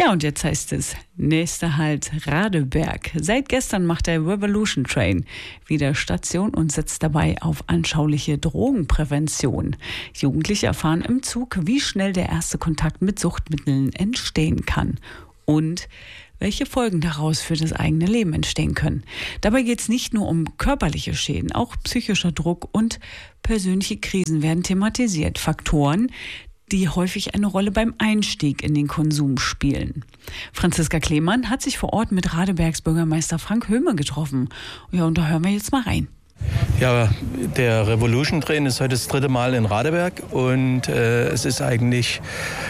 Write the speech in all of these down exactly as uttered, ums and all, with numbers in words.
Ja, und jetzt heißt es, nächster Halt Radeberg. Seit gestern macht der Revolution Train wieder Station und setzt dabei auf anschauliche Drogenprävention. Jugendliche erfahren im Zug, wie schnell der erste Kontakt mit Suchtmitteln entstehen kann und welche Folgen daraus für das eigene Leben entstehen können. Dabei geht es nicht nur um körperliche Schäden, auch psychischer Druck und persönliche Krisen werden thematisiert. Faktoren, die häufig eine Rolle beim Einstieg in den Konsum spielen. Franziska Klemann hat sich vor Ort mit Radebergs Bürgermeister Frank Höhme getroffen. Ja, und da hören wir jetzt mal rein. Ja, der Revolution Train ist heute das dritte Mal in Radeberg und äh, es ist eigentlich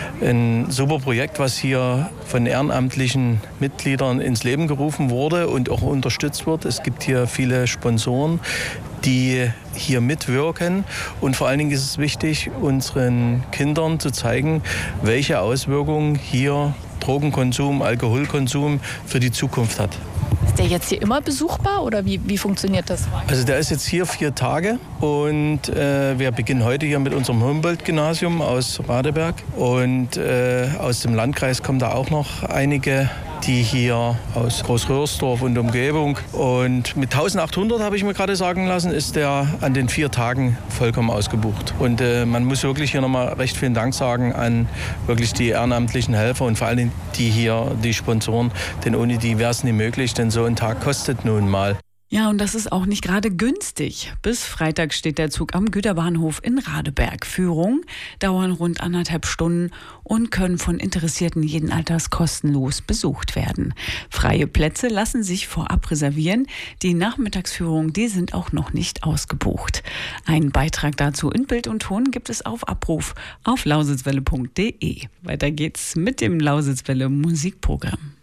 ein super Projekt, was hier von ehrenamtlichen Mitgliedern ins Leben gerufen wurde und auch unterstützt wird. Es gibt hier viele Sponsoren, die hier mitwirken und vor allen Dingen ist es wichtig, unseren Kindern zu zeigen, welche Auswirkungen hier Drogenkonsum, Alkoholkonsum für die Zukunft hat. Ist der jetzt hier immer besuchbar oder wie, wie funktioniert das? Also der ist jetzt hier vier Tage und äh, wir beginnen heute hier mit unserem Humboldt-Gymnasium aus Radeberg und äh, aus dem Landkreis kommen da auch noch einige, die hier aus Großröhrsdorf und Umgebung. Und mit eintausendachthundert, habe ich mir gerade sagen lassen, ist der an den vier Tagen vollkommen ausgebucht. Und äh, man muss wirklich hier nochmal recht vielen Dank sagen an wirklich die ehrenamtlichen Helfer und vor allem die hier, die Sponsoren, denn ohne die wäre es nicht möglich, denn so ein Tag kostet nun mal. Ja, und das ist auch nicht gerade günstig. Bis Freitag steht der Zug am Güterbahnhof in Radeberg. Führungen dauern rund anderthalb Stunden und können von Interessierten jeden Alters kostenlos besucht werden. Freie Plätze lassen sich vorab reservieren. Die Nachmittagsführungen, die sind auch noch nicht ausgebucht. Einen Beitrag dazu in Bild und Ton gibt es auf Abruf auf lausitzwelle punkt de. Weiter geht's mit dem Lausitzwelle Musikprogramm.